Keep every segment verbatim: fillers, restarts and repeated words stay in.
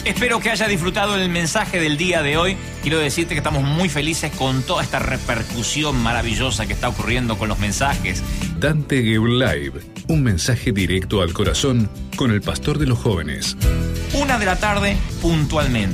Espero que haya disfrutado el mensaje del día de hoy. Quiero decirte que estamos muy felices con toda esta repercusión maravillosa que está ocurriendo con los mensajes. Dante Gebel Live, un mensaje directo al corazón con el pastor de los jóvenes. Una de la tarde, puntualmente.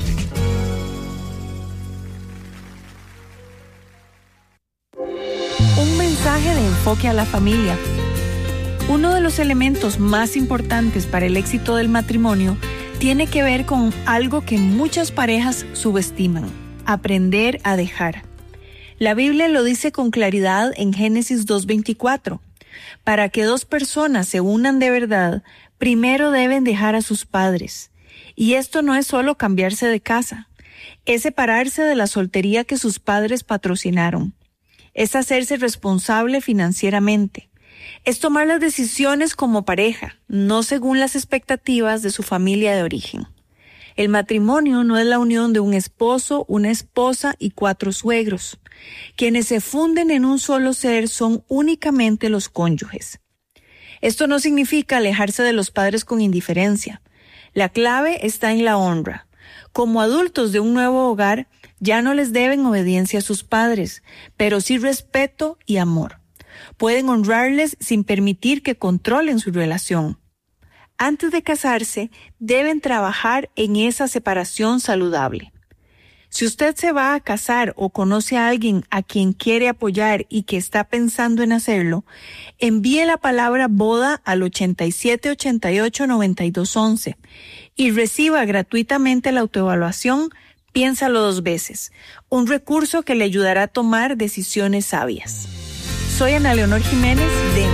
Un mensaje de enfoque a la familia. Uno de los elementos más importantes para el éxito del matrimonio tiene que ver con algo que muchas parejas subestiman: aprender a dejar. La Biblia lo dice con claridad en Génesis dos veinticuatro. Para que dos personas se unan de verdad, primero deben dejar a sus padres. Y esto no es solo cambiarse de casa, es separarse de la soltería que sus padres patrocinaron. Es hacerse responsable financieramente. Es tomar las decisiones como pareja, no según las expectativas de su familia de origen. El matrimonio no es la unión de un esposo, una esposa y cuatro suegros. Quienes se funden en un solo ser son únicamente los cónyuges. Esto no significa alejarse de los padres con indiferencia. La clave está en la honra. Como adultos de un nuevo hogar, ya no les deben obediencia a sus padres, pero sí respeto y amor. Pueden honrarles sin permitir que controlen su relación. Antes de casarse, deben trabajar en esa separación saludable. Si usted se va a casar o conoce a alguien a quien quiere apoyar y que está pensando en hacerlo, envíe la palabra boda al ochenta y siete, ochenta y ocho, noventa y dos, once y reciba gratuitamente la autoevaluación Piénsalo dos veces, un recurso que le ayudará a tomar decisiones sabias. Soy Ana Leonor Jiménez de